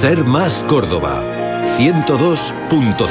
Ser Más Córdoba 102.0.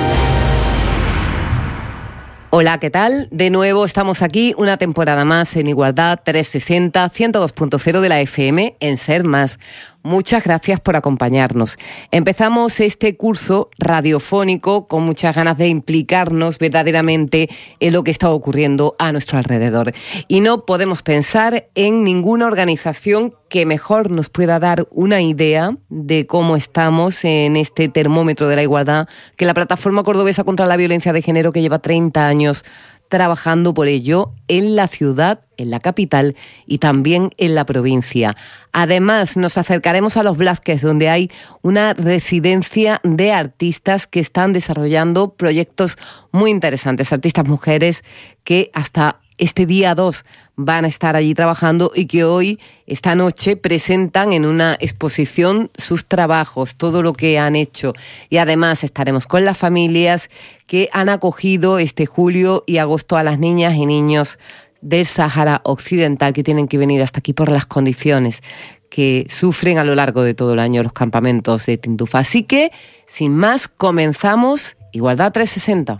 Hola, ¿qué tal? De nuevo estamos aquí una temporada más en Igualdad 360, 102.0 de la FM en Ser Más. Muchas gracias por acompañarnos. Empezamos este curso radiofónico con muchas ganas de implicarnos verdaderamente en lo que está ocurriendo a nuestro alrededor. Y no podemos pensar en ninguna organización que mejor nos pueda dar una idea de cómo estamos en este termómetro de la igualdad que la Plataforma Cordobesa contra la Violencia de Género, que lleva 30 años trabajando por ello en la ciudad, en la capital y también en la provincia. Además, nos acercaremos a Los Blázquez, donde hay una residencia de artistas que están desarrollando proyectos muy interesantes, artistas mujeres que hasta este día 2 van a estar allí trabajando y que hoy, esta noche, presentan en una exposición sus trabajos, todo lo que han hecho. Y además estaremos con las familias que han acogido este julio y agosto a las niñas y niños del Sáhara Occidental, que tienen que venir hasta aquí por las condiciones que sufren a lo largo de todo el año los campamentos de Tintufa. Así que, sin más, comenzamos Igualdad 360.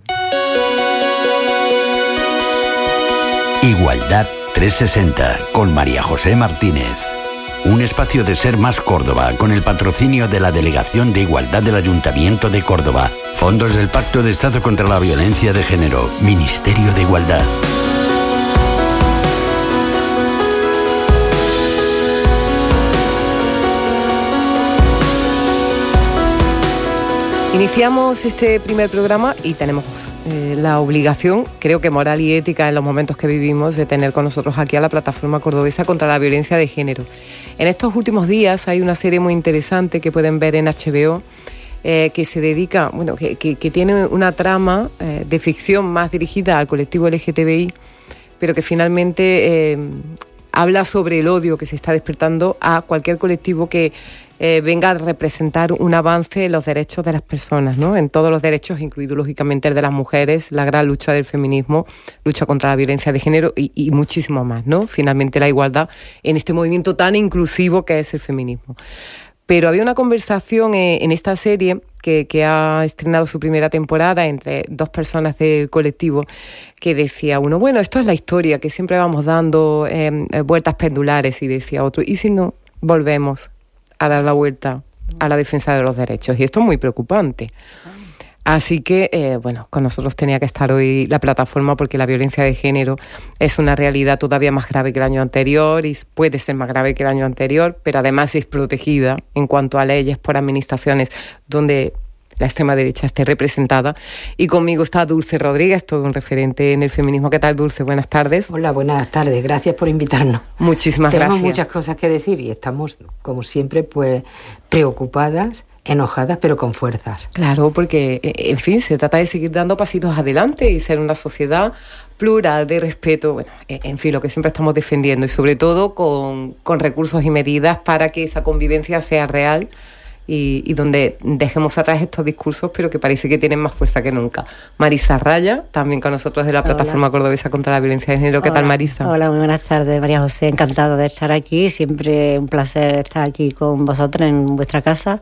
Igualdad 360 con María José Martínez. Un espacio de Ser Más Córdoba con el patrocinio de la Delegación de Igualdad del Ayuntamiento de Córdoba, fondos del Pacto de Estado contra la Violencia de Género, Ministerio de Igualdad. Iniciamos este primer programa y tenemos la obligación, creo que moral y ética en los momentos que vivimos, de tener con nosotros aquí a la Plataforma Cordobesa contra la Violencia de Género. En estos últimos días hay una serie muy interesante que pueden ver en HBO, que se dedica, bueno, que tiene una trama de ficción más dirigida al colectivo LGTBI, pero que finalmente habla sobre el odio que se está despertando a cualquier colectivo que venga a representar un avance en los derechos de las personas, ¿no? En todos los derechos, incluido lógicamente el de las mujeres, la gran lucha del feminismo, lucha contra la violencia de género y muchísimo más, ¿no? Finalmente la igualdad en este movimiento tan inclusivo que es el feminismo. Pero había una conversación en esta serie que ha estrenado su primera temporada entre dos personas del colectivo, que decía uno, bueno, esto es la historia que siempre vamos dando vueltas pendulares, y decía otro, ¿y si no volvemos a dar la vuelta a la defensa de los derechos? Y esto es muy preocupante. Así que, bueno, con nosotros tenía que estar hoy la plataforma, porque la violencia de género es una realidad todavía más grave que el año anterior y puede ser más grave que el año anterior, pero además es protegida en cuanto a leyes por administraciones donde la extrema derecha esté representada. Y conmigo está Dulce Rodríguez, todo un referente en el feminismo. ¿Qué tal, Dulce? Buenas tardes. Hola, buenas tardes. Gracias por invitarnos. Muchísimas gracias. Tenemos muchas cosas que decir y estamos, como siempre, pues preocupadas, enojadas, pero con fuerzas. Claro, porque, en fin, se trata de seguir dando pasitos adelante y ser una sociedad plural, de respeto, bueno, en fin, lo que siempre estamos defendiendo, y sobre todo con recursos y medidas para que esa convivencia sea real y donde dejemos atrás estos discursos, pero que parece que tienen más fuerza que nunca. Marisa Raya, también con nosotros de la Plataforma Cordobesa contra la Violencia de Género. ¿Qué tal, Marisa? Hola, muy buenas tardes, María José. Encantada de estar aquí. Siempre un placer estar aquí con vosotros en vuestra casa.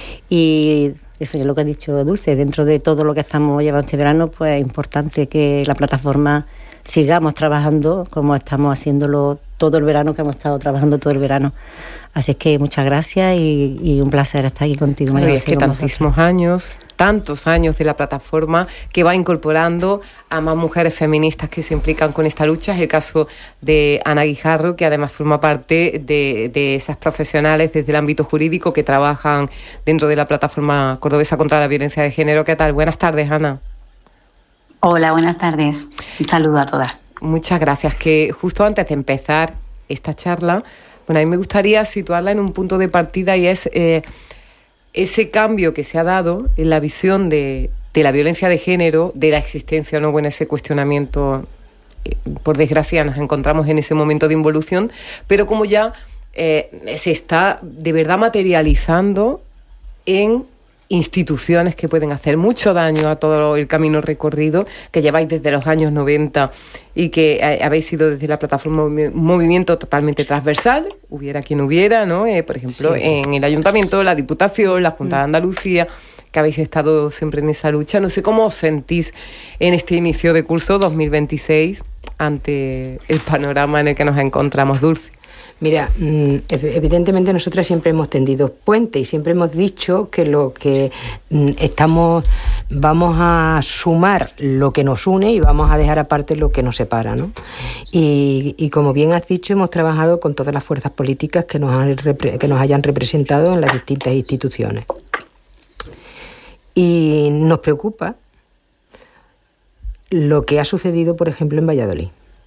Y eso es lo que ha dicho Dulce. Dentro de todo lo que estamos llevando este verano, pues es importante que la plataforma sigamos trabajando como estamos haciéndolo todo el verano, que hemos estado trabajando todo el verano. Así es que muchas gracias y un placer estar aquí contigo, María José. Es que tantísimos años, tantos años de la plataforma, que va incorporando a más mujeres feministas que se implican con esta lucha. Es el caso de Ana Guijarro, que además forma parte de esas profesionales desde el ámbito jurídico que trabajan dentro de la Plataforma Cordobesa contra la Violencia de Género. ¿Qué tal? Buenas tardes, Ana. Hola, buenas tardes. Un saludo a todas. Muchas gracias. Que justo antes de empezar esta charla, bueno, a mí me gustaría situarla en un punto de partida, y es ese cambio que se ha dado en la visión de la violencia de género, de la existencia, ¿no? Bueno, ese cuestionamiento, por desgracia, nos encontramos en ese momento de involución, pero como ya se está de verdad materializando en instituciones que pueden hacer mucho daño a todo el camino recorrido que lleváis desde los años 90 y que habéis sido desde la plataforma un movimiento totalmente transversal, hubiera quien hubiera, ¿no? Por ejemplo, sí, en el Ayuntamiento, la Diputación, la Junta de Andalucía, que habéis estado siempre en esa lucha. No sé cómo os sentís en este inicio de curso 2026 ante el panorama en el que nos encontramos, Dulce. Mira, evidentemente nosotras siempre hemos tendido puente y siempre hemos dicho que lo que vamos a sumar lo que nos une y vamos a dejar aparte lo que nos separa, ¿no? Y como bien has dicho, hemos trabajado con todas las fuerzas políticas que nos hayan representado en las distintas instituciones. Y nos preocupa lo que ha sucedido, por ejemplo, en Valladolid.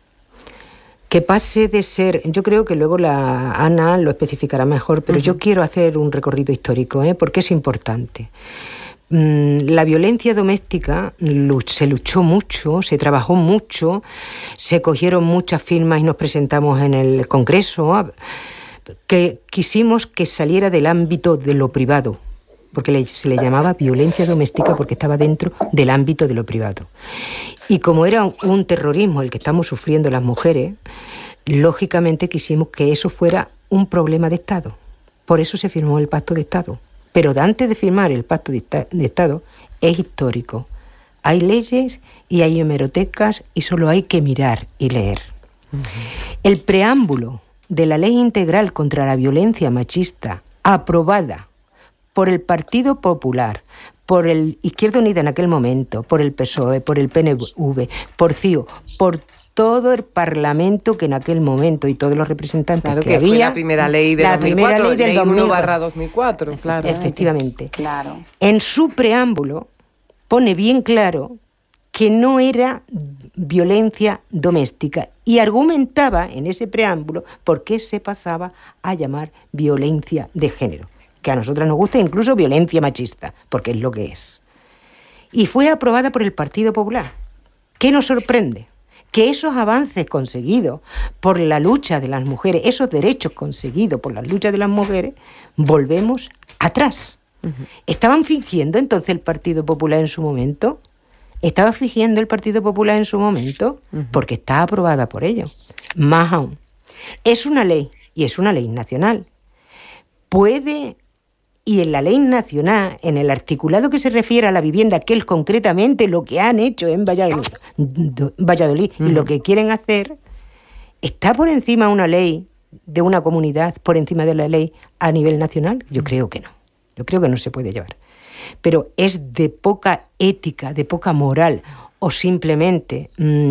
Que pase de ser, yo creo que luego la Ana lo especificará mejor, pero yo quiero hacer un recorrido histórico, porque es importante. La violencia doméstica se luchó mucho, se trabajó mucho, se cogieron muchas firmas y nos presentamos en el Congreso, que quisimos que saliera del ámbito de lo privado, porque se le llamaba violencia doméstica porque estaba dentro del ámbito de lo privado. Y como era un terrorismo el que estamos sufriendo las mujeres, lógicamente quisimos que eso fuera un problema de Estado. Por eso se firmó el Pacto de Estado. Pero antes de firmar el Pacto de Estado es histórico. Hay leyes y hay hemerotecas y solo hay que mirar y leer. El preámbulo de la Ley Integral contra la Violencia Machista, aprobada por el Partido Popular, por el Izquierda Unida en aquel momento, por el PSOE, por el PNV, por CIO, por todo el Parlamento que en aquel momento y todos los representantes claro que había... Fue la primera ley de 2004, ley 1/2004, claro. Efectivamente. Claro. En su preámbulo pone bien claro que no era violencia doméstica y argumentaba en ese preámbulo por qué se pasaba a llamar violencia de género, que a nosotras nos gusta incluso violencia machista, porque es lo que es. Y fue aprobada por el Partido Popular. ¿Qué nos sorprende? Que esos avances conseguidos por la lucha de las mujeres, esos derechos conseguidos por la lucha de las mujeres, volvemos atrás. ¿Estaban fingiendo entonces el Partido Popular en su momento? ¿Estaba fingiendo el Partido Popular en su momento? Porque está aprobada por ellos. Más aún, es una ley, y es una ley nacional. Puede... Y en la ley nacional, en el articulado que se refiere a la vivienda, que es concretamente lo que han hecho en Valladolid y lo que quieren hacer, ¿está por encima una ley de una comunidad, por encima de la ley a nivel nacional? Yo creo que no. Yo creo que no se puede llevar. Pero es de poca ética, de poca moral, o simplemente,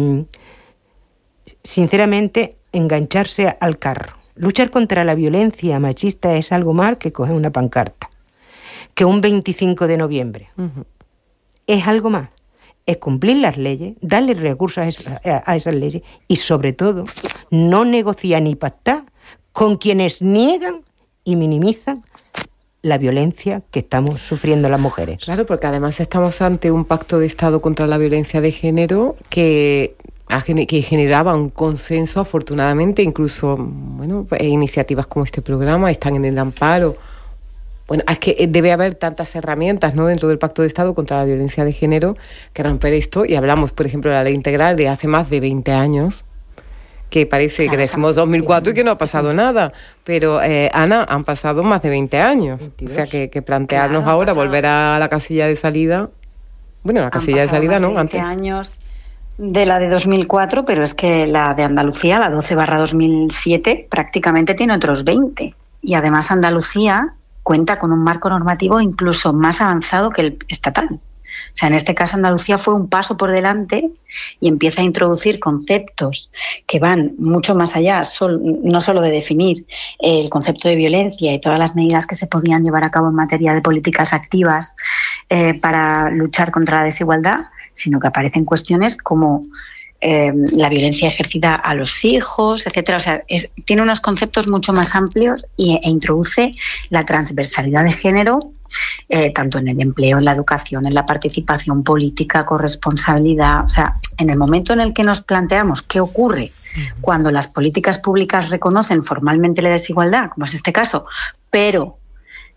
sinceramente, engancharse al carro. Luchar contra la violencia machista es algo más que coger una pancarta, que un 25 de noviembre. Es algo más. Es cumplir las leyes, darle recursos a esas leyes y, sobre todo, no negociar ni pactar con quienes niegan y minimizan la violencia que estamos sufriendo las mujeres. Claro, porque además estamos ante un pacto de Estado contra la violencia de género que generaba un consenso, afortunadamente, incluso iniciativas como este programa están en el amparo. Bueno, es que debe haber tantas herramientas, ¿no?, dentro del Pacto de Estado contra la violencia de género que romper esto, y hablamos, por ejemplo, de la ley integral de hace más de 20 años, que parece que decimos 2004 y que no ha pasado nada, pero Ana, han pasado más de 20 años, 22. O sea que plantearnos ahora volver a la casilla de salida, la casilla de salida no, 20 años de la de 2004, pero es que la de Andalucía, la 12/2007, prácticamente tiene otros 20. Y además Andalucía cuenta con un marco normativo incluso más avanzado que el estatal. O sea, en este caso Andalucía fue un paso por delante y empieza a introducir conceptos que van mucho más allá, no solo de definir el concepto de violencia y todas las medidas que se podían llevar a cabo en materia de políticas activas para luchar contra la desigualdad, sino que aparecen cuestiones como la violencia ejercida a los hijos, etcétera. O sea, tiene unos conceptos mucho más amplios e introduce la transversalidad de género tanto en el empleo, en la educación, en la participación política, corresponsabilidad. O sea, en el momento en el que nos planteamos qué ocurre cuando las políticas públicas reconocen formalmente la desigualdad, como es este caso, pero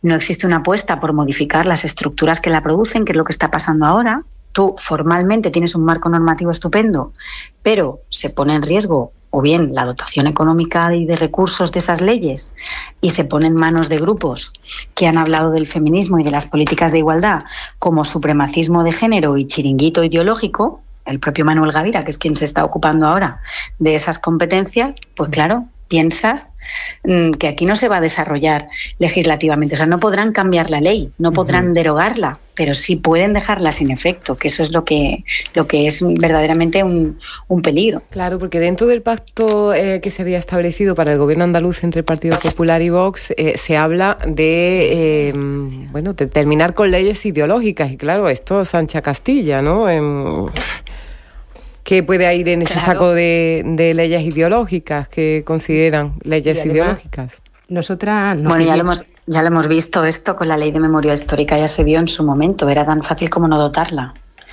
no existe una apuesta por modificar las estructuras que la producen, que es lo que está pasando ahora. Tú formalmente tienes un marco normativo estupendo, pero se pone en riesgo o bien la dotación económica y de recursos de esas leyes y se pone en manos de grupos que han hablado del feminismo y de las políticas de igualdad como supremacismo de género y chiringuito ideológico, el propio Manuel Gavira, que es quien se está ocupando ahora de esas competencias, pues claro, piensas que aquí no se va a desarrollar legislativamente. O sea, no podrán cambiar la ley, no podrán derogarla, pero sí pueden dejarla sin efecto, que eso es lo que es verdaderamente un peligro. Claro, porque dentro del pacto que se había establecido para el gobierno andaluz entre el Partido Popular y Vox, se habla de terminar con leyes ideológicas. Y claro, esto es Sancha Castilla, ¿no? ¿Qué puede ir en ese saco de leyes ideológicas que consideran leyes ideológicas? Nosotras ya lo hemos visto esto con la ley de memoria histórica, ya se vio en su momento, era tan fácil como no dotarla.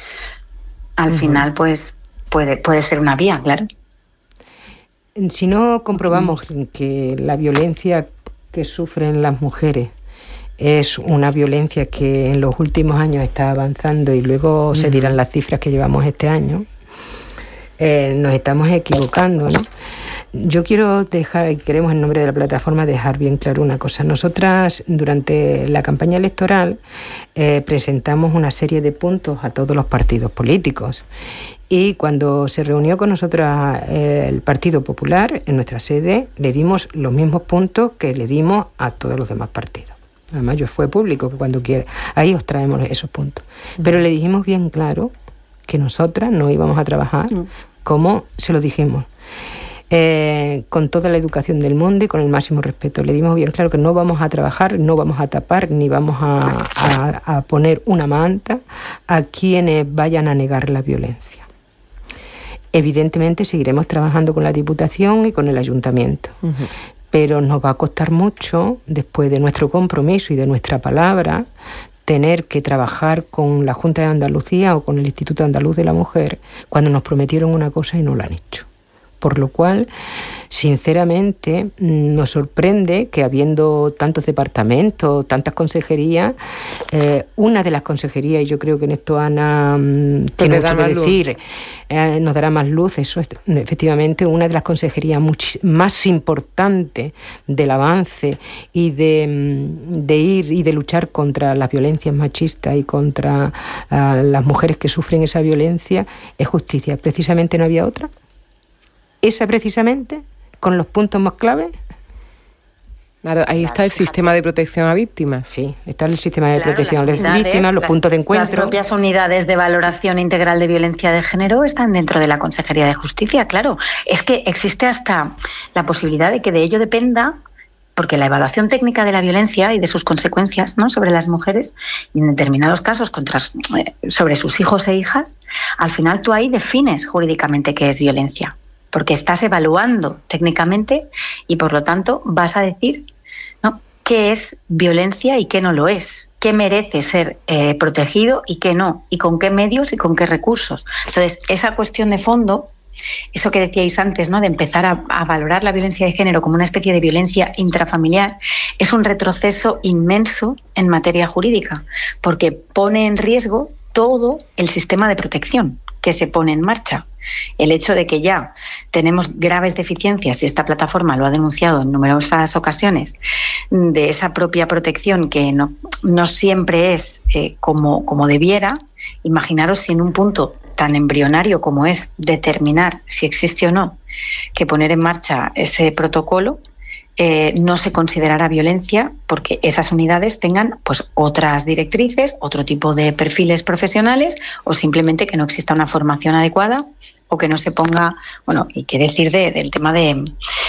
Al final, pues puede ser una vía, claro. Si no comprobamos que la violencia que sufren las mujeres es una violencia que en los últimos años está avanzando y luego se dirán las cifras que llevamos este año, nos estamos equivocando, ¿no? Yo queremos en nombre de la plataforma dejar bien claro una cosa. Nosotras durante la campaña electoral presentamos una serie de puntos a todos los partidos políticos y cuando se reunió con nosotras el Partido Popular en nuestra sede le dimos los mismos puntos que le dimos a todos los demás partidos. Además fue público, que cuando quiera ahí os traemos esos puntos. Pero le dijimos bien claro que nosotras no íbamos a trabajar como se lo dijimos, con toda la educación del mundo y con el máximo respeto. Le dimos bien claro que no vamos a trabajar, no vamos a tapar, ni vamos a poner una manta a quienes vayan a negar la violencia. Evidentemente seguiremos trabajando con la Diputación y con el Ayuntamiento, pero nos va a costar mucho, después de nuestro compromiso y de nuestra palabra, tener que trabajar con la Junta de Andalucía o con el Instituto Andaluz de la Mujer cuando nos prometieron una cosa y no la han hecho. Por lo cual, sinceramente, nos sorprende que habiendo tantos departamentos, tantas consejerías, una de las consejerías, y yo creo que en esto Ana tiene mucho que decir, nos dará más luz, eso es efectivamente una de las consejerías más importantes del avance y de ir y de luchar contra las violencias machistas y contra las mujeres que sufren esa violencia, es justicia. Precisamente no había otra. Esa precisamente, con los puntos más claves. Claro, ahí está el sistema de protección a víctimas. Sí, está el sistema de protección a las víctimas, los puntos de encuentro. Las propias unidades de valoración integral de violencia de género están dentro de la Consejería de Justicia, claro. Es que existe hasta la posibilidad de que de ello dependa, porque la evaluación técnica de la violencia y de sus consecuencias, ¿no?, sobre las mujeres, y en determinados casos sobre sus hijos e hijas, al final tú ahí defines jurídicamente qué es violencia, porque estás evaluando técnicamente y por lo tanto vas a decir, ¿no?, qué es violencia y qué no lo es, qué merece ser protegido y qué no, y con qué medios y con qué recursos. Entonces, esa cuestión de fondo, eso que decíais antes, ¿no?, de empezar a valorar la violencia de género como una especie de violencia intrafamiliar, es un retroceso inmenso en materia jurídica, porque pone en riesgo todo el sistema de protección que se pone en marcha. El hecho de que ya tenemos graves deficiencias, y esta plataforma lo ha denunciado en numerosas ocasiones, de esa propia protección que no siempre es como debiera. Imaginaros si en un punto tan embrionario como es determinar si existe o no que poner en marcha ese protocolo, no se considerará violencia porque esas unidades tengan pues otras directrices, otro tipo de perfiles profesionales, o simplemente que no exista una formación adecuada, o que no se ponga, bueno, y qué decir del tema de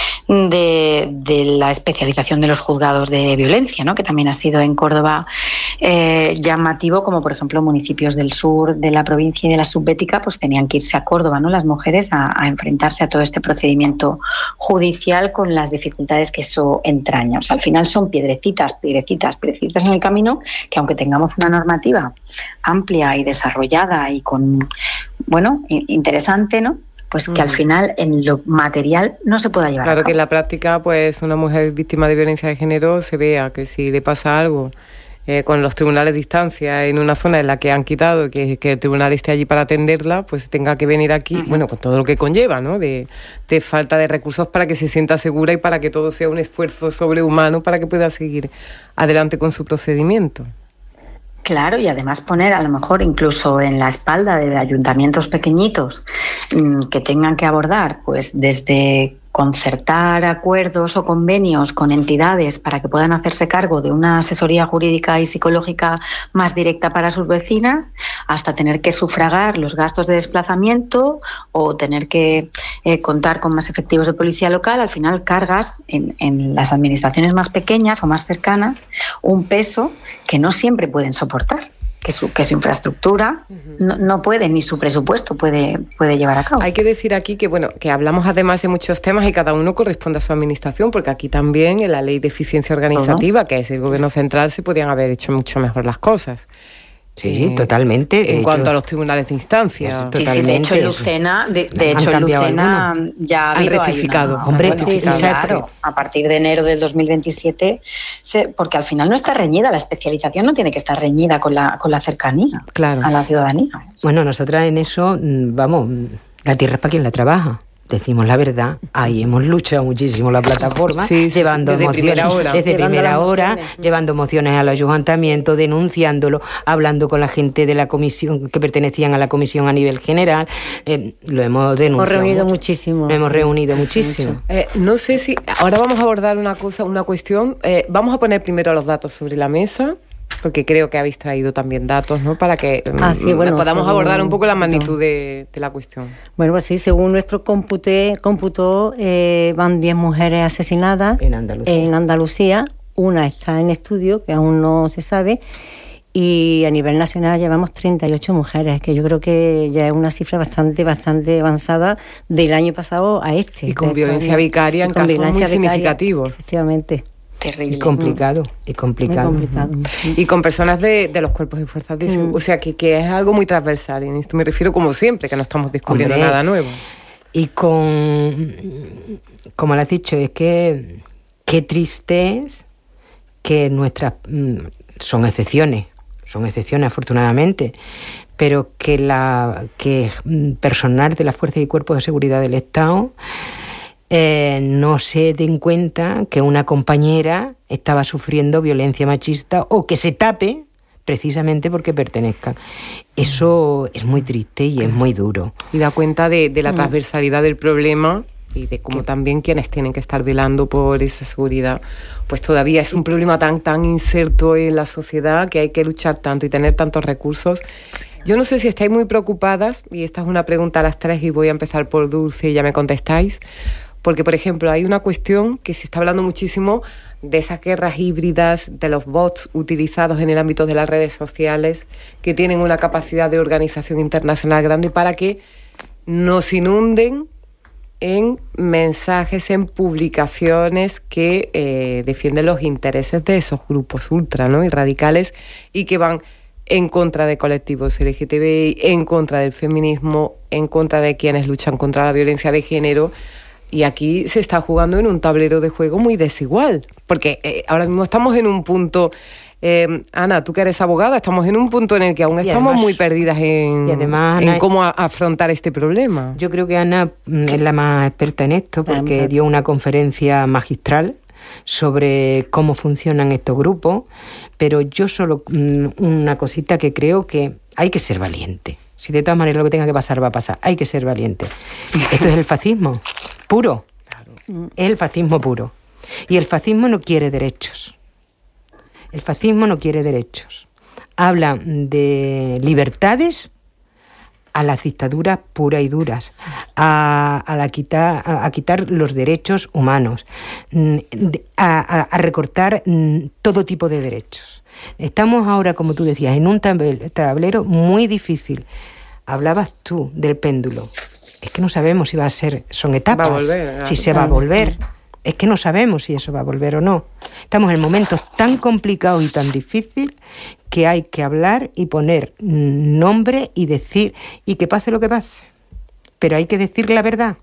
la especialización de los juzgados de violencia, ¿no?, que también ha sido en Córdoba llamativo, como por ejemplo municipios del sur de la provincia y de la Subbética pues tenían que irse a Córdoba, ¿no?, las mujeres a enfrentarse a todo este procedimiento judicial con las dificultades que eso entraña. O sea, al final son piedrecitas en el camino, que aunque tengamos una normativa amplia y desarrollada y con, bueno, interesante, ¿no?, pues que al final en lo material no se pueda llevar a cabo. Claro, que en la práctica, pues una mujer víctima de violencia de género se vea que si le pasa algo con los tribunales de instancia en una zona en la que han quitado que el tribunal esté allí para atenderla, pues tenga que venir aquí, bueno, con todo lo que conlleva, ¿no? De falta de recursos para que se sienta segura y para que todo sea un esfuerzo sobrehumano para que pueda seguir adelante con su procedimiento. Claro, y además poner a lo mejor incluso en la espalda de ayuntamientos pequeñitos que tengan que abordar, pues desde concertar acuerdos o convenios con entidades para que puedan hacerse cargo de una asesoría jurídica y psicológica más directa para sus vecinas, hasta tener que sufragar los gastos de desplazamiento o tener que contar con más efectivos de policía local. Al final cargas en las administraciones más pequeñas o más cercanas un peso que no siempre pueden soportar, que su infraestructura no puede, ni su presupuesto puede llevar a cabo. Hay que decir aquí que, bueno, que hablamos además de muchos temas y cada uno corresponde a su administración, porque aquí también en la Ley de Eficiencia Organizativa, que es el Gobierno Central, se podían haber hecho mucho mejor las cosas. Sí, totalmente. En cuanto a los tribunales de instancia. Sí, de hecho Lucena, Lucena ya ha habido rectificado. Claro, a partir de enero del 2027, porque al final no está reñida, la especialización no tiene que estar reñida con la cercanía a la ciudadanía. Bueno, nosotras en eso, vamos, la tierra es para quien la trabaja. Decimos la verdad, ahí hemos luchado muchísimo la plataforma, llevando mociones desde primera hora, llevando mociones a los ayuntamientos, denunciándolo, hablando con la gente de la comisión que pertenecían a la comisión a nivel general, lo hemos denunciado. Hemos reunido muchísimo. Hemos reunido muchísimo. No sé si ahora vamos a abordar una cuestión. Vamos a poner primero los datos sobre la mesa, porque creo que habéis traído también datos, ¿no? Para que podamos abordar un poco la magnitud de la cuestión. Bueno, pues sí, según nuestro cómputo, van 10 mujeres asesinadas en Andalucía. Una está en estudio, que aún no se sabe, y a nivel nacional llevamos 38 mujeres, que yo creo que ya es una cifra bastante avanzada del año pasado a este. Y con violencia vicaria en casos muy significativos. Efectivamente. Terrible. Y complicado. Muy complicado. Y con personas de los cuerpos y fuerzas de seguridad. O sea, que es algo muy transversal. Y en esto me refiero, como siempre, que no estamos descubriendo nada nuevo. Y como lo has dicho, es que qué triste es que nuestras... son excepciones afortunadamente, pero que personal de las fuerzas y cuerpos de seguridad del Estado... no se den cuenta que una compañera estaba sufriendo violencia machista o que se tape precisamente porque pertenezcan. Eso es muy triste y es muy duro. Y da cuenta de la transversalidad del problema y de cómo también quienes tienen que estar velando por esa seguridad, pues todavía es un problema tan inserto en la sociedad que hay que luchar tanto y tener tantos recursos. Yo no sé si estáis muy preocupadas, y esta es una pregunta a las tres y voy a empezar por Dulce y ya me contestáis. Porque, por ejemplo, hay una cuestión que se está hablando muchísimo de esas guerras híbridas, de los bots utilizados en el ámbito de las redes sociales, que tienen una capacidad de organización internacional grande para que nos inunden en mensajes, en publicaciones que defienden los intereses de esos grupos ultra, ¿no? Y radicales, y que van en contra de colectivos LGTBI, en contra del feminismo, en contra de quienes luchan contra la violencia de género. Y aquí se está jugando en un tablero de juego muy desigual, porque ahora mismo estamos en un punto, Ana, tú que eres abogada, estamos en un punto en el que aún estamos muy perdidas en cómo afrontar este problema. Yo creo que Ana es la más experta en esto, porque dio una conferencia magistral sobre cómo funcionan estos grupos, pero yo solo una cosita que creo que hay que ser valiente. Si de todas maneras lo que tenga que pasar va a pasar, hay que ser valiente. Esto es el fascismo puro, es el fascismo puro. Y el fascismo no quiere derechos. El fascismo no quiere derechos. Habla de libertades a las dictaduras puras y duras, a quitar los derechos humanos, a recortar todo tipo de derechos. Estamos ahora, como tú decías, en un tablero muy difícil. Hablabas tú del péndulo. Es que no sabemos si va a ser, son etapas, si se va a volver. Es que no sabemos si eso va a volver o no. Estamos en momentos tan complicados y tan difíciles que hay que hablar y poner nombre y decir, y que pase lo que pase. pero hay que decir la verdad.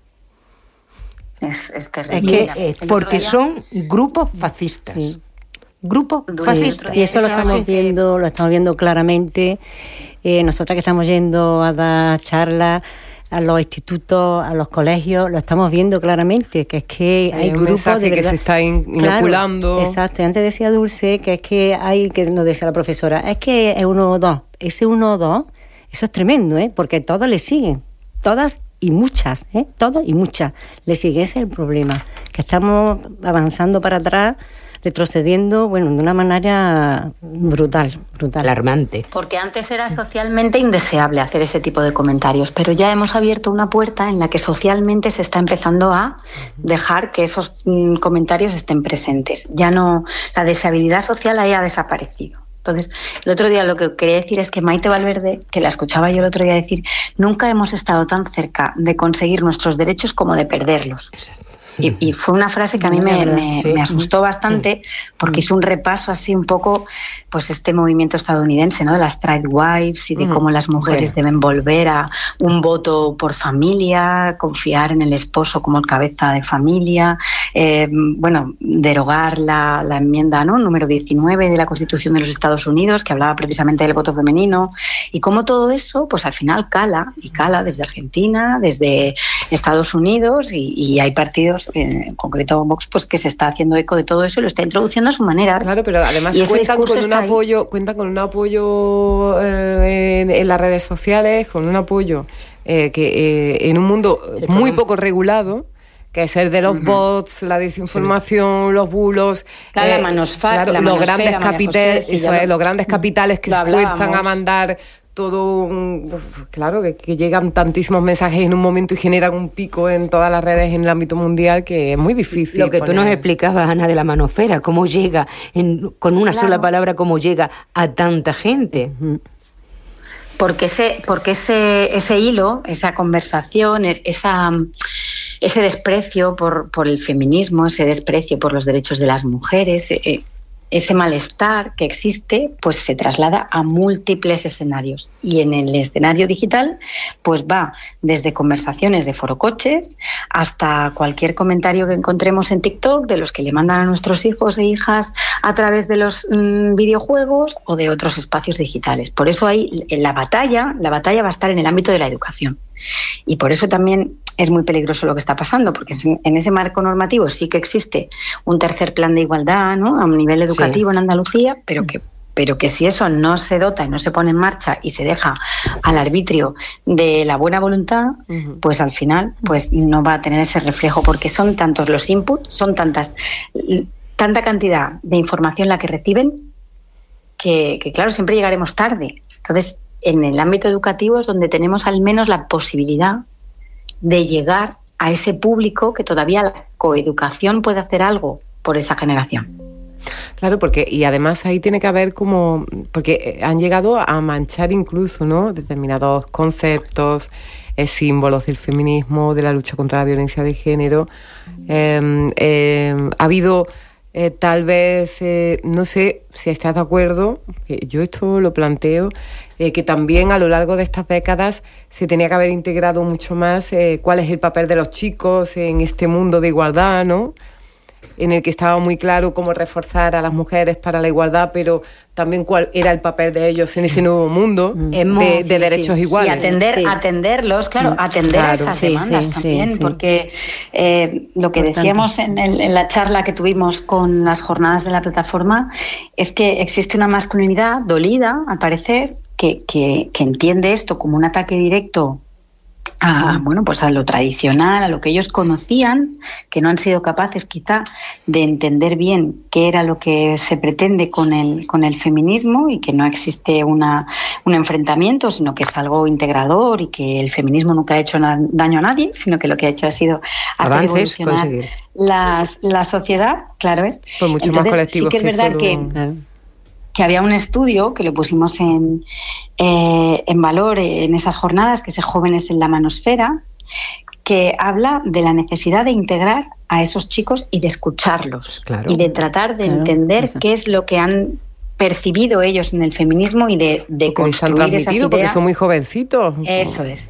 Es terrible. Es que, porque son grupos fascistas. Sí. Grupos fascistas. Y eso lo estamos viendo claramente. Nosotras que estamos yendo a dar charlas a los institutos, a los colegios, lo estamos viendo claramente, que es que hay un grupos de verdad que se está inoculando. Claro, exacto. Y antes decía Dulce que es que hay, que nos decía la profesora, es que es 1 o 2. Ese 1 o 2, eso es tremendo, porque todos le siguen, todas y muchas, todos y muchas le siguen. Ese es el problema, que estamos avanzando para atrás, retrocediendo, de una manera brutal. Alarmante. Porque antes era socialmente indeseable hacer ese tipo de comentarios, pero ya hemos abierto una puerta en la que socialmente se está empezando a dejar que esos comentarios estén presentes. Ya no, la deseabilidad social ahí ha desaparecido. Entonces, el otro día lo que quería decir es que Maite Valverde, que la escuchaba yo el otro día decir, nunca hemos estado tan cerca de conseguir nuestros derechos como de perderlos. Y fue una frase que a mí me asustó bastante, porque hizo un repaso así un poco, pues este movimiento estadounidense, ¿no? De las Trade Wives y de cómo las mujeres deben volver a un voto por familia, confiar en el esposo como el cabeza de familia, derogar la enmienda, ¿no? Número 19 de la Constitución de los Estados Unidos, que hablaba precisamente del voto femenino, y cómo todo eso, pues al final cala desde Argentina, desde Estados Unidos, y hay partidos, en concreto Vox, pues que se está haciendo eco de todo eso y lo está introduciendo a su manera. Claro, pero además cuentan con un apoyo en las redes sociales, con un apoyo que en un mundo muy poco regulado, que es el de los bots, la desinformación, los bulos, la manosfera, los grandes capitales, los grandes capitales que se esfuerzan a mandar todo, claro, que llegan tantísimos mensajes en un momento y generan un pico en todas las redes en el ámbito mundial que es muy difícil. Lo que tú nos explicabas, Ana, de la manosfera, cómo llega, con una sola palabra, cómo llega a tanta gente. Porque ese hilo, esa conversación, ese desprecio por el feminismo, ese desprecio por los derechos de las mujeres, ese malestar que existe, pues se traslada a múltiples escenarios. Y en el escenario digital, pues va desde conversaciones de forocoches hasta cualquier comentario que encontremos en TikTok de los que le mandan a nuestros hijos e hijas a través de los videojuegos o de otros espacios digitales. Por eso la batalla va a estar en el ámbito de la educación. Y por eso también es muy peligroso lo que está pasando, porque en ese marco normativo sí que existe un tercer plan de igualdad, ¿no? A un nivel educativo en Andalucía, pero que si eso no se dota y no se pone en marcha y se deja al arbitrio de la buena voluntad, pues al final pues no va a tener ese reflejo, porque son tantos los inputs, son tanta cantidad de información la que reciben que claro, siempre llegaremos tarde. Entonces, en el ámbito educativo es donde tenemos al menos la posibilidad de llegar a ese público que todavía la coeducación puede hacer algo por esa generación. Claro, y además ahí tiene que haber porque han llegado a manchar incluso, ¿no?, determinados conceptos, símbolos del feminismo, de la lucha contra la violencia de género. Ha habido tal vez, no sé si estás de acuerdo, yo esto lo planteo, que también a lo largo de estas décadas se tenía que haber integrado mucho más cuál es el papel de los chicos en este mundo de igualdad, ¿no?, en el que estaba muy claro cómo reforzar a las mujeres para la igualdad, pero también cuál era el papel de ellos en ese nuevo mundo de derechos iguales. Y atenderlos, atender a esas demandas también, porque lo que decíamos en la charla que tuvimos con las jornadas de la plataforma es que existe una masculinidad dolida, al parecer, que entiende esto como un ataque directo a lo tradicional, a lo que ellos conocían, que no han sido capaces quizá de entender bien qué era lo que se pretende con el feminismo, y que no existe un enfrentamiento, sino que es algo integrador, y que el feminismo nunca ha hecho daño a nadie, sino que lo que ha hecho ha sido hacer evolucionar la sociedad, claro es. Pues mucho entonces, más colectivos, sí que es verdad que había un estudio que lo pusimos en valor en esas jornadas, que es Jóvenes en la Manosfera, que habla de la necesidad de integrar a esos chicos y de escucharlos, y de tratar de entender qué es lo que han percibido ellos en el feminismo y de construir esas ideas. Porque son muy jovencitos. Eso es.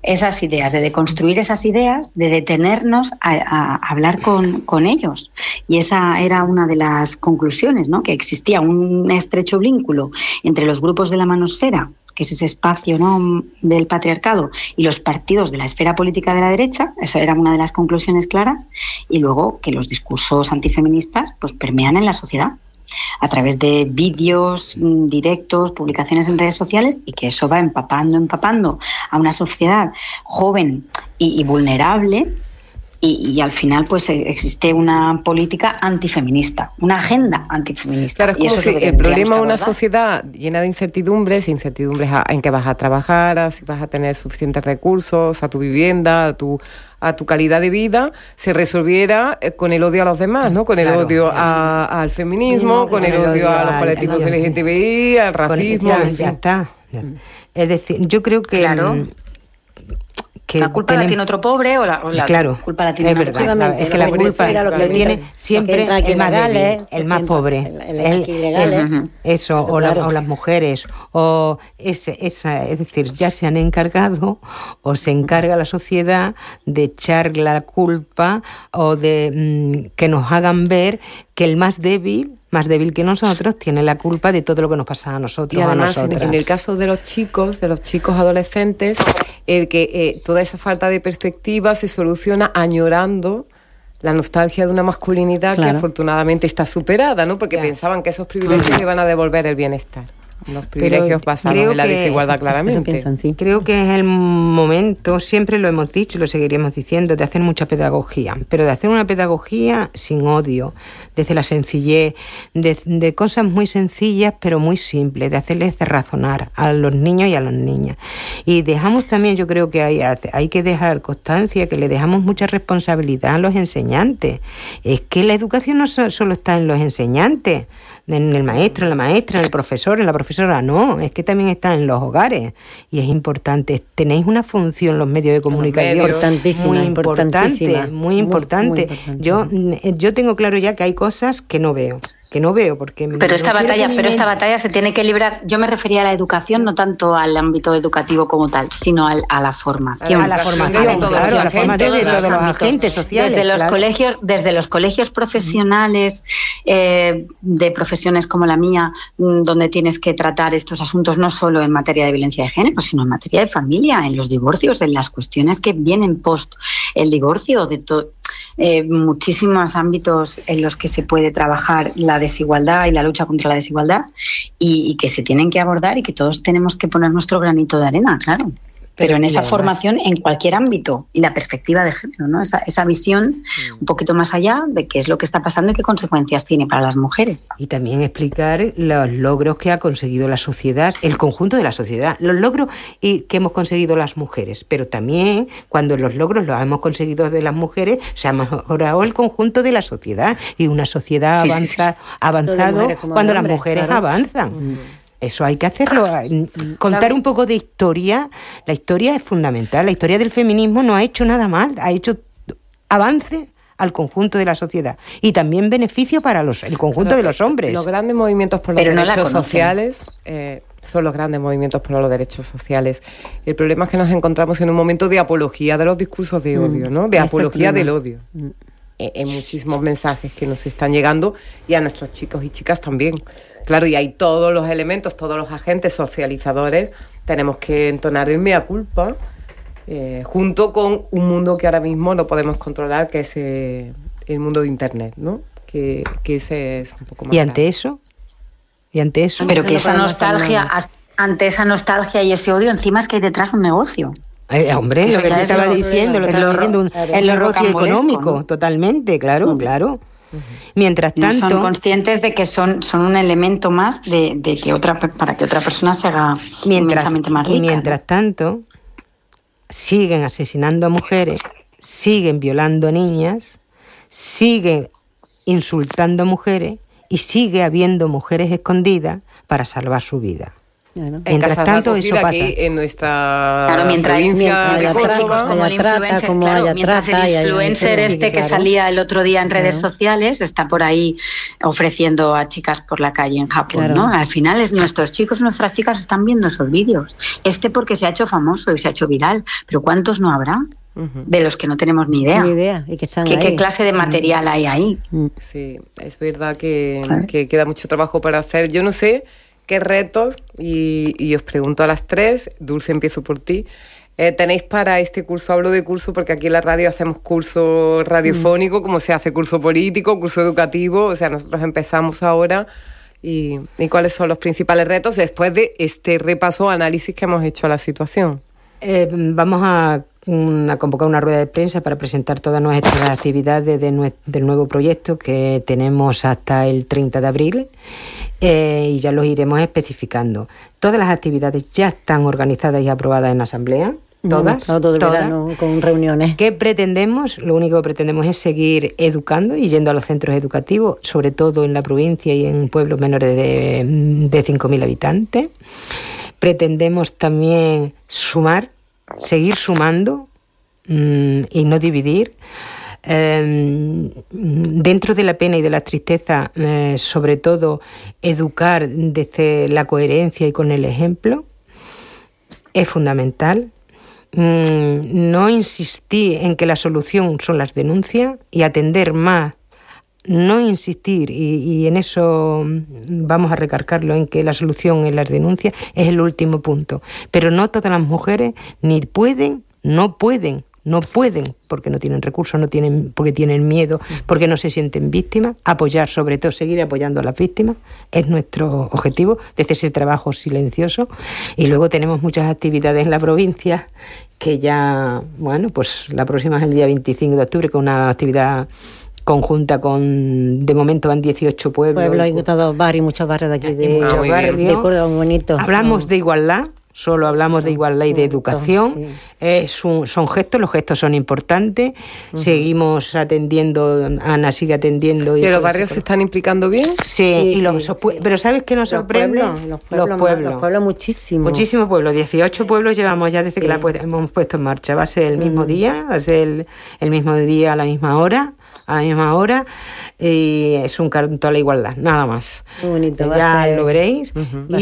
esas ideas, de deconstruir esas ideas, de detenernos a hablar con ellos. Y esa era una de las conclusiones, ¿no? Que existía un estrecho vínculo entre los grupos de la manosfera, que es ese espacio, ¿no?, del patriarcado, y los partidos de la esfera política de la derecha. Esa era una de las conclusiones claras. Y luego que los discursos antifeministas pues permean en la sociedad a través de vídeos, directos, publicaciones en redes sociales, y que eso va empapando a una sociedad joven y vulnerable. Y al final pues existe una política antifeminista, una agenda antifeminista. Claro, es como si el problema de una sociedad llena de incertidumbres en que vas a trabajar, si vas a tener suficientes recursos, a tu vivienda, a tu calidad de vida, se resolviera con el odio a los demás, ¿no? Con el odio al feminismo, con el odio a los colectivos LGTBI, al racismo, en fin. Ya está. Es decir, yo creo que... Claro. La culpa la tiene otro pobre o la culpa la tiene es verdad, es que la culpa la tiene siempre el más débil, el más pobre, eso, o las mujeres, o es decir, ya se han encargado o se encarga la sociedad de echar la culpa o de que nos hagan ver que el más débil que nosotros, tiene la culpa de todo lo que nos pasa a nosotros. Y además, en el caso de los chicos adolescentes, el que toda esa falta de perspectiva se soluciona añorando la nostalgia de una masculinidad que afortunadamente está superada, ¿no? Porque pensaban que esos privilegios iban a devolver el bienestar. Los privilegios basados en la desigualdad, claramente. Creo que es el momento, siempre lo hemos dicho y lo seguiríamos diciendo, de hacer mucha pedagogía, pero de hacer una pedagogía sin odio, desde la sencillez, de cosas muy sencillas pero muy simples, de hacerles razonar a los niños y a las niñas. Y dejamos también, yo creo que hay que dejar constancia que le dejamos mucha responsabilidad a los enseñantes. Es que la educación no solo está en los enseñantes, en el maestro, en la maestra, en el profesor, en la profesora, no, es que también está en los hogares, y es importante. Tenéis una función los medios de comunicación muy importante. Yo tengo claro ya que hay cosas que no veo porque pero esta batalla se tiene que librar. Yo me refería a la educación, no tanto al ámbito educativo como tal, sino a la formación. A la formación de todos los agentes sociales. Desde los colegios profesionales, de profesiones como la mía, donde tienes que tratar estos asuntos no solo en materia de violencia de género, sino en materia de familia, en los divorcios, en las cuestiones que vienen post el divorcio, de todo. Muchísimos ámbitos en los que se puede trabajar la desigualdad y la lucha contra la desigualdad, y que se tienen que abordar, y que todos tenemos que poner nuestro granito de arena, claro. Pero en esa formación, en cualquier ámbito, y la perspectiva de género, ¿no? Esa visión un poquito más allá de qué es lo que está pasando y qué consecuencias tiene para las mujeres. Y también explicar los logros que ha conseguido la sociedad, el conjunto de la sociedad, los logros que hemos conseguido las mujeres, pero también cuando los logros los hemos conseguido de las mujeres, se ha mejorado el conjunto de la sociedad, y una sociedad avanzado cuando las mujeres avanzan. Eso hay que hacerlo, contar un poco de historia. La historia es fundamental. La historia del feminismo no ha hecho nada mal, ha hecho avance al conjunto de la sociedad, y también beneficio para el conjunto de los hombres. Los grandes movimientos por los derechos sociales son los grandes movimientos por los derechos sociales. El problema es que nos encontramos en un momento de apología de los discursos de odio, ¿no? De apología del odio. En muchísimos mensajes que nos están llegando, y a nuestros chicos y chicas también. Claro, y hay todos los elementos, todos los agentes socializadores. Tenemos que entonar el mea culpa, junto con un mundo que ahora mismo no podemos controlar, que es el mundo de Internet, ¿no? Que ese es un poco más. ¿Y ante eso? Pero que ante esa nostalgia y ese odio, encima es que hay detrás un negocio. Hombre, lo que te estaba diciendo, un negocio económico, totalmente, claro. Mientras tanto, son conscientes de que son un elemento más de que para que otra persona se haga inmensamente más rica. Y mientras tanto, siguen asesinando a mujeres, siguen violando a niñas, siguen insultando a mujeres, y sigue habiendo mujeres escondidas para salvar su vida. Mientras tanto, eso pasa. Aquí en nuestra mientras provincia de Córdoba, como el influencer que salía el otro día en redes sociales está por ahí ofreciendo a chicas por la calle en Japón, ¿no? Al final es nuestros chicos, nuestras chicas están viendo esos vídeos. Porque se ha hecho famoso y se ha hecho viral, pero ¿cuántos no habrá? De los que no tenemos ni idea. Y que están ¿Qué clase de material hay ahí? Sí, es verdad que queda mucho trabajo para hacer. Yo no sé qué retos, y os pregunto a las tres, Dulce, empiezo por ti, tenéis para este curso. Hablo de curso porque aquí en la radio hacemos curso radiofónico, como se hace curso político, curso educativo, o sea, nosotros empezamos ahora. ¿Y cuáles son los principales retos después de este repaso o análisis que hemos hecho a la situación? Vamos a convocar una rueda de prensa para presentar todas nuestras actividades del nuevo proyecto que tenemos hasta el 30 de abril y ya los iremos especificando. Todas las actividades ya están organizadas y aprobadas en la Asamblea. Todas. Todo el verano con reuniones. ¿Qué pretendemos? Lo único que pretendemos es seguir educando y yendo a los centros educativos, sobre todo en la provincia y en pueblos menores de 5.000 habitantes. Pretendemos también seguir sumando y no dividir. Dentro de la pena y de la tristeza, sobre todo, educar desde la coherencia y con el ejemplo es fundamental. No insistir en que la solución son las denuncias y atender más, no insistir, y en eso vamos a recargarlo, en que la solución en las denuncias es el último punto. Pero no todas las mujeres no pueden, porque no tienen recursos, porque tienen miedo, porque no se sienten víctimas. Apoyar, sobre todo, seguir apoyando a las víctimas es nuestro objetivo desde ese trabajo silencioso. Y luego tenemos muchas actividades en la provincia que ya, pues la próxima es el día 25 de octubre, con una actividad conjunta de momento van 18 pueblos. Hay muchos barrios de aquí de Córdoba, muy bonitos. Hablamos de igualdad. Solo hablamos de igualdad y de educación. Son gestos, los gestos son importantes. Seguimos atendiendo, Ana sigue atendiendo. ¿Y los barrios se están implicando bien? Sí. Pero ¿sabes qué nos sorprende? Los pueblos muchísimo. Muchísimos pueblos, 18 pueblos llevamos ya desde que la hemos puesto en marcha. Va a ser el mismo día, va a ser el mismo día a la misma hora. Y es un canto a la igualdad, nada más. Muy bonito, ya lo veréis.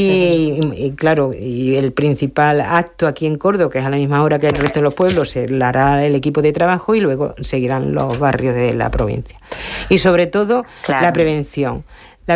Y claro, y el principal acto aquí en Córdoba, que es a la misma hora que el resto de los pueblos, se lo hará el equipo de trabajo y luego seguirán los barrios de la provincia. Y sobre todo, la prevención. La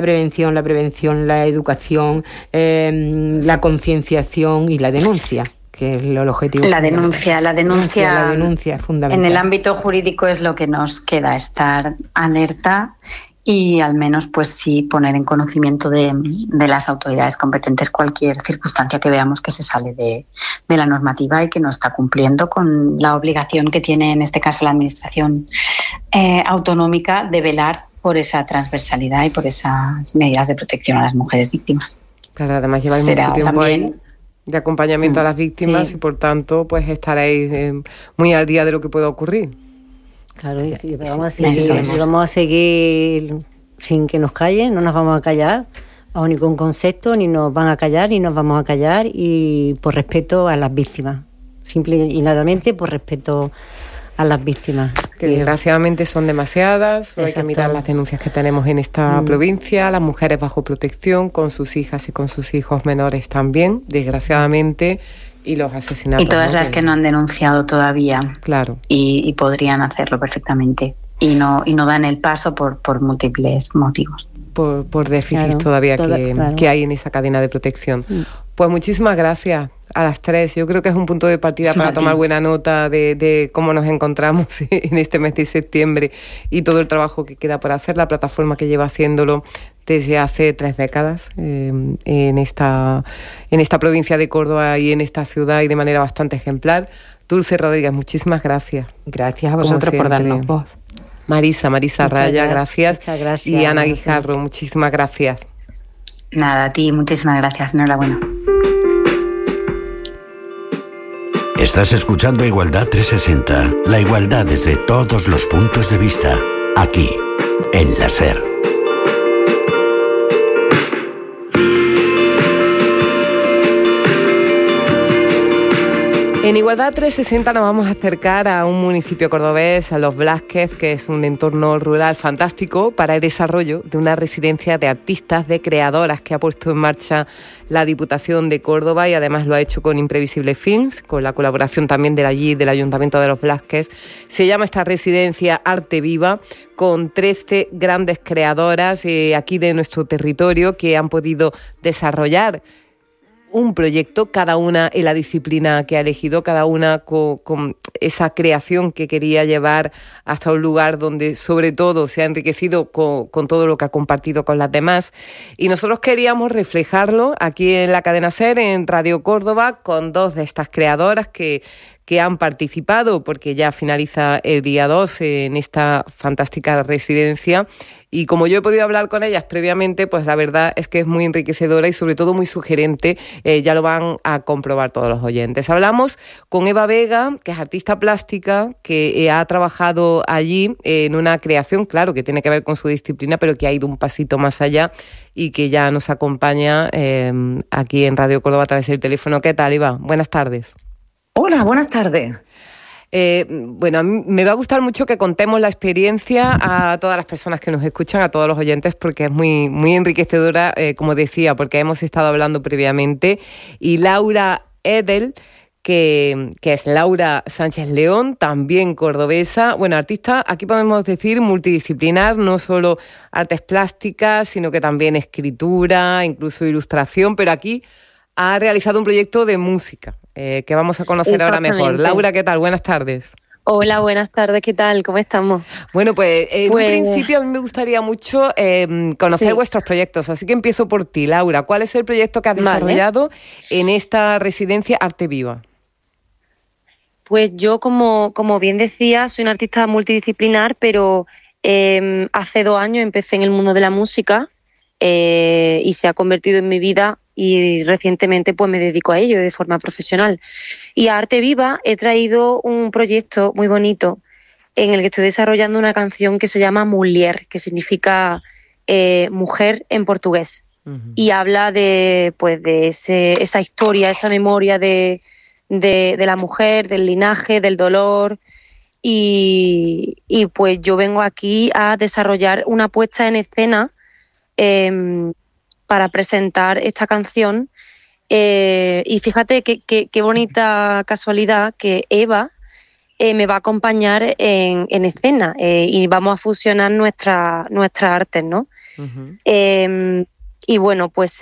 educación, la concienciación y la denuncia, que es el objetivo. La denuncia es fundamental. En el ámbito jurídico es lo que nos queda, estar alerta y al menos pues sí poner en conocimiento de las autoridades competentes cualquier circunstancia que veamos que se sale de la normativa y que no está cumpliendo con la obligación que tiene en este caso la Administración autonómica de velar por esa transversalidad y por esas medidas de protección a las mujeres víctimas. Claro, además lleváis mucho tiempo ahí de acompañamiento a las víctimas y por tanto pues estaréis muy al día de lo que pueda ocurrir. Claro, vamos a seguir sin que nos callen, no nos vamos a callar bajo ningún concepto, ni nos van a callar ni nos vamos a callar, y por respeto a las víctimas, simple y llanamente por respeto a las víctimas. Que desgraciadamente son demasiadas. Hay que mirar las denuncias que tenemos en esta provincia, las mujeres bajo protección, con sus hijas y con sus hijos menores también, desgraciadamente, y los asesinatos. Y todas las que no han denunciado todavía. Claro. Y podrían hacerlo perfectamente. Y no dan el paso por múltiples motivos. Por déficits todavía que hay en esa cadena de protección. Pues muchísimas gracias a las tres. Yo creo que es un punto de partida para tomar buena nota de cómo nos encontramos en este mes de septiembre y todo el trabajo que queda por hacer, la plataforma que lleva haciéndolo desde hace 3 décadas en esta provincia de Córdoba y en esta ciudad, y de manera bastante ejemplar. Dulce Rodríguez, muchísimas gracias. Gracias a vosotros por darnos voz. Marisa Raya, gracias. Muchas gracias. Y Ana Guijarro, muchísimas gracias. Nada, a ti, muchísimas gracias. Enhorabuena. Estás escuchando Igualdad 360, la igualdad desde todos los puntos de vista, aquí, en la SER. En Igualdad 360 nos vamos a acercar a un municipio cordobés, a Los Blázquez, que es un entorno rural fantástico para el desarrollo de una residencia de artistas, de creadoras que ha puesto en marcha la Diputación de Córdoba y además lo ha hecho con Imprevisible Films, con la colaboración también del Ayuntamiento de Los Blázquez. Se llama esta residencia Arte Viva, con 13 grandes creadoras aquí de nuestro territorio que han podido desarrollar un proyecto, cada una en la disciplina que ha elegido, cada una con esa creación que quería llevar hasta un lugar donde sobre todo se ha enriquecido con todo lo que ha compartido con las demás. Y nosotros queríamos reflejarlo aquí en la cadena SER, en Radio Córdoba, con dos de estas creadoras que han participado, porque ya finaliza el día 2 en esta fantástica residencia. Y como yo he podido hablar con ellas previamente, pues la verdad es que es muy enriquecedora y sobre todo muy sugerente. Ya lo van a comprobar todos los oyentes. Hablamos con Eva Vega, que es artista plástica, que ha trabajado allí en una creación, claro, que tiene que ver con su disciplina, pero que ha ido un pasito más allá y que ya nos acompaña aquí en Radio Córdoba a través del teléfono. ¿Qué tal, Eva? Buenas tardes. Hola, buenas tardes. Bueno, a mí me va a gustar mucho que contemos la experiencia a todas las personas que nos escuchan, a todos los oyentes, porque es muy, muy enriquecedora, como decía, porque hemos estado hablando previamente. Y Laura Edel, que es Laura Sánchez León, también cordobesa, bueno, artista, aquí podemos decir multidisciplinar, no solo artes plásticas, sino que también escritura, incluso ilustración, pero aquí ha realizado un proyecto de música. Que vamos a conocer ahora mejor. Laura, ¿qué tal? Buenas tardes. Hola, buenas tardes, ¿qué tal? ¿Cómo estamos? Bueno, pues en un principio a mí me gustaría mucho conocer vuestros proyectos, así que empiezo por ti, Laura. ¿Cuál es el proyecto que has desarrollado en esta residencia Arte Viva? Pues yo, como bien decía, soy una artista multidisciplinar, pero hace 2 años empecé en el mundo de la música y se ha convertido en mi vida. Y recientemente pues me dedico a ello de forma profesional. Y a Arte Viva he traído un proyecto muy bonito en el que estoy desarrollando una canción que se llama Mulher, que significa mujer en portugués. Uh-huh. Y habla de esa historia, esa memoria de la mujer, del linaje, del dolor. Y pues yo vengo aquí a desarrollar una puesta en escena para presentar esta canción y fíjate qué bonita casualidad que Eva me va a acompañar en escena y vamos a fusionar nuestras artes, ¿no? Uh-huh. Y bueno, pues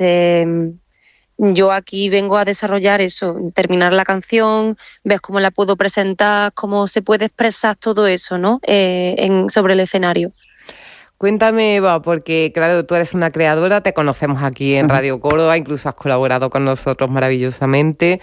yo aquí vengo a desarrollar eso, terminar la canción, ves cómo la puedo presentar, cómo se puede expresar todo eso, ¿no? Sobre el escenario. Cuéntame, Eva, porque claro, tú eres una creadora, te conocemos aquí en Radio Córdoba, incluso has colaborado con nosotros maravillosamente.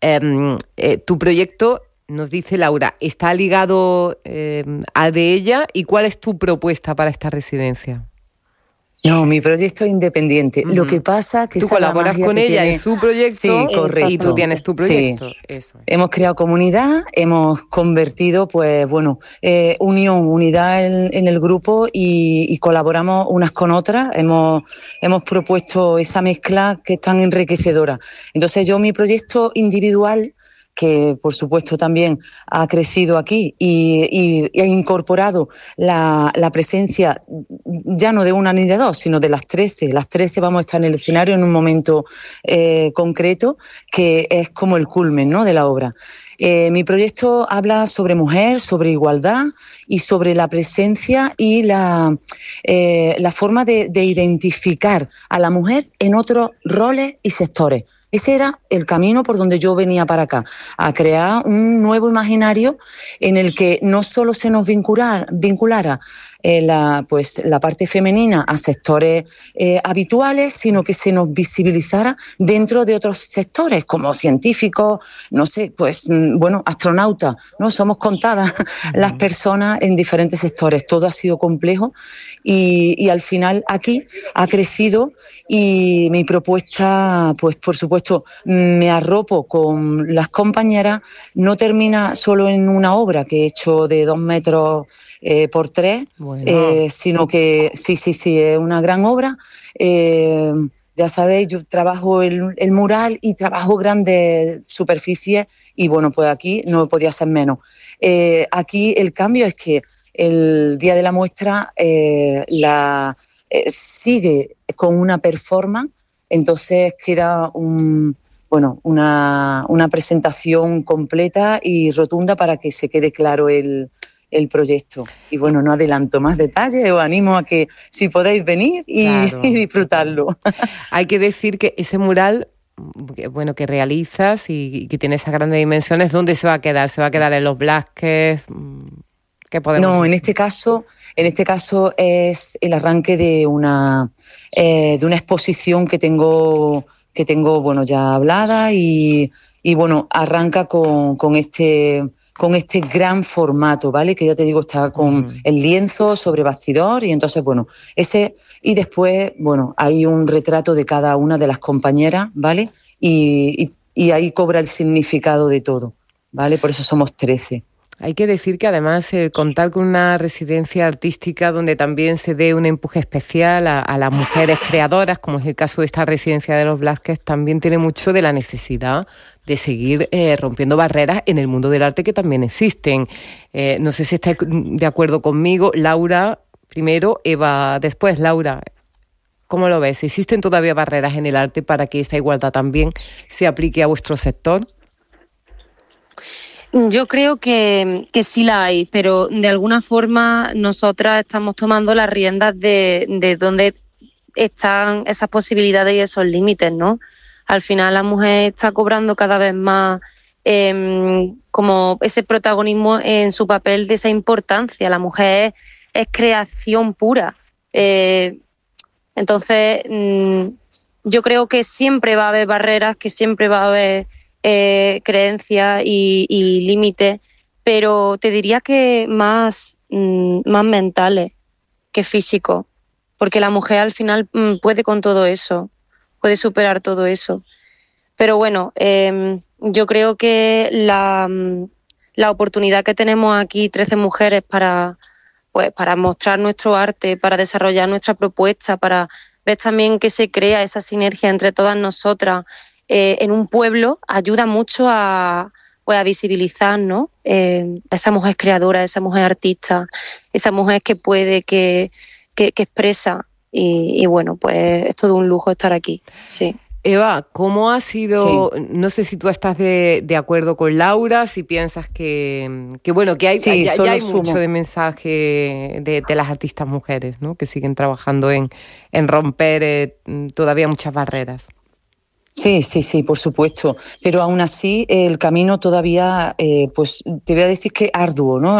Tu proyecto, nos dice Laura, está ligado al de ella, ¿y cuál es tu propuesta para esta residencia? No, mi proyecto es independiente. Uh-huh. Lo que pasa que tú colaboras con ella en su proyecto, sí, correcto, y tú tienes tu proyecto. Sí. Eso. Hemos creado comunidad, hemos convertido, pues bueno, unidad en el grupo y colaboramos unas con otras. Hemos propuesto esa mezcla que es tan enriquecedora. Entonces yo mi proyecto individual, que por supuesto también ha crecido aquí y ha incorporado la presencia ya no de una ni de dos, sino de las 13. Las 13 vamos a estar en el escenario en un momento concreto que es como el culmen, ¿no?, de la obra. Mi proyecto habla sobre mujer, sobre igualdad y sobre la presencia y la forma de identificar a la mujer en otros roles y sectores. Ese era el camino por donde yo venía para acá, a crear un nuevo imaginario en el que no solo se nos vinculara la parte femenina a sectores habituales, sino que se nos visibilizara dentro de otros sectores, como científicos, no sé, astronautas, ¿no? Somos contadas las personas en diferentes sectores. Todo ha sido complejo y al final aquí ha crecido y mi propuesta, pues por supuesto, me arropo con las compañeras, no termina solo en una obra que he hecho de 2 metros por 3, bueno. Sino que sí, es una gran obra ya sabéis, yo trabajo el mural y trabajo grandes superficies y bueno, pues aquí no podía ser menos. Aquí el cambio es que el día de la muestra sigue con una performance, entonces queda una presentación completa y rotunda para que se quede claro el proyecto. Y bueno, no adelanto más detalles, os animo a que si podéis venir y disfrutarlo. Hay que decir que ese mural, bueno, que realizas y que tiene esas grandes dimensiones, ¿dónde se va a quedar? ¿Se va a quedar en los Blázquez? ¿Qué podemos decir? En este caso es el arranque de una exposición que tengo bueno, ya hablada y bueno, arranca con este gran formato, ¿vale? Que ya te digo, está con el lienzo sobre bastidor y entonces, bueno, y después, bueno, hay un retrato de cada una de las compañeras, ¿vale? Y ahí cobra el significado de todo, ¿vale? Por eso somos 13. Hay que decir que además contar con una residencia artística donde también se dé un empuje especial a las mujeres creadoras, como es el caso de esta residencia de los Blázquez, también tiene mucho de la necesidad de seguir rompiendo barreras en el mundo del arte que también existen. No sé si estáis de acuerdo conmigo. Laura primero, Eva después. Laura, ¿cómo lo ves? ¿Existen todavía barreras en el arte para que esa igualdad también se aplique a vuestro sector? Yo creo que sí la hay, pero de alguna forma nosotras estamos tomando las riendas de dónde están esas posibilidades y esos límites, ¿no? Al final la mujer está cobrando cada vez más como ese protagonismo en su papel, de esa importancia. La mujer es creación pura. Entonces, yo creo que siempre va a haber barreras, que siempre va a haber creencias y límites, pero te diría que más mentales que físicos, porque la mujer al final puede con todo eso, puede superar todo eso. Pero bueno, yo creo que la oportunidad que tenemos aquí 13 mujeres para mostrar nuestro arte, para desarrollar nuestra propuesta, para ver también que se crea esa sinergia entre todas nosotras en un pueblo, ayuda mucho a visibilizar, ¿no? Esa mujer creadora, esa mujer artista, esa mujer que puede, que expresa. Y bueno, pues es todo un lujo estar aquí, sí. Eva, ¿cómo ha sido? Sí. No sé si tú estás de acuerdo con Laura, si piensas que bueno, que hay, sí, ya hay mucho de mensaje de las artistas mujeres, ¿no? Que siguen trabajando en romper todavía muchas barreras. Sí, por supuesto. Pero aún así el camino todavía, pues te voy a decir que arduo, ¿no?